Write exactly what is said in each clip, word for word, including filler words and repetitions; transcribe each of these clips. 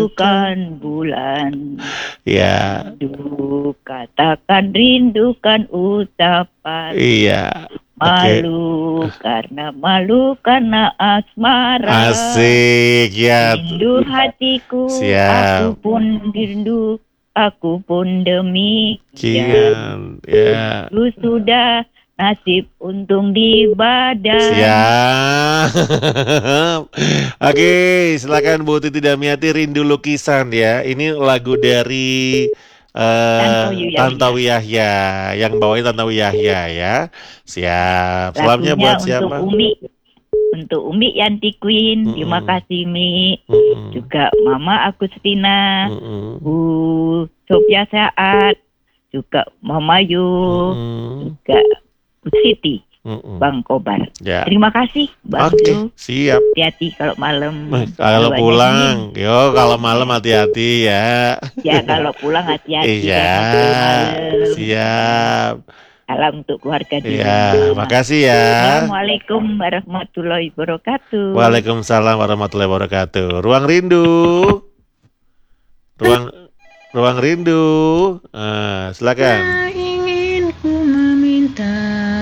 Bukan bulan. Ya. Rindu, katakan rindukan ucapan. Iya. Oke. Malu karena malu karena asmara. Asik ya. Rindu hatiku, aku Siap. pun rindu, aku pun demikian. Ya. Rindu sudah nasib untung di badan. Siap. Oke, silakan Bu Titi Damiati, Rindu Lukisan ya. Ini lagu dari uh, Tantowi Yahya, yang bawain Tantowi Yahya ya. Siap. Salamnya Lagunya buat untuk siapa? Umi, untuk Umi Yanti Queen. Mm-mm. Terima kasih Mi. Mm-mm. Juga Mama Agustina, Mm-mm. Bu Sofia Saat, juga Mama Yu, Mm-mm. juga Bu Siti. Mm-mm. Bang Kobar. Ya. Terima kasih Bang Oke, Yu. siap. Hati-hati kalau malam. Nah, kalau pulang, dingin. Yo kalau malam hati-hati ya. Ya kalau pulang hati-hati iya, karena malam. Siap. Salam untuk keluarga di Iya, rumah. makasih ya. Assalamualaikum warahmatullahi wabarakatuh. Waalaikumsalam warahmatullahi wabarakatuh. Ruang Rindu. Ruang Ruang Rindu. Uh, silakan. Ingin ku meminta.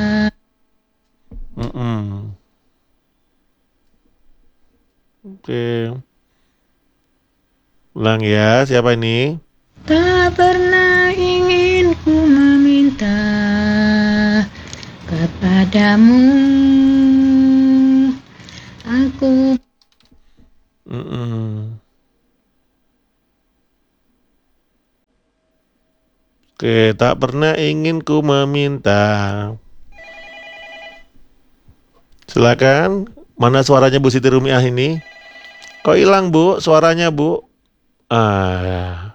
Mm-mm. Oke. Ulang ya, siapa ini? Tak pernah ingin ku meminta kepadamu. Aku Mm-mm. Oke, tak pernah ingin ku meminta. Silakan. Mana suaranya Bu Siti Rumiah ini? Kok hilang Bu suaranya Bu? Ah.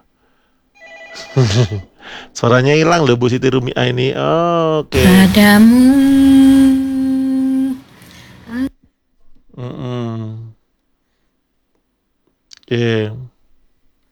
Suaranya hilang loh Bu Siti Rumiah ini. Oh, oke. Okay. Padamu. Mm-mm. Oke. Okay.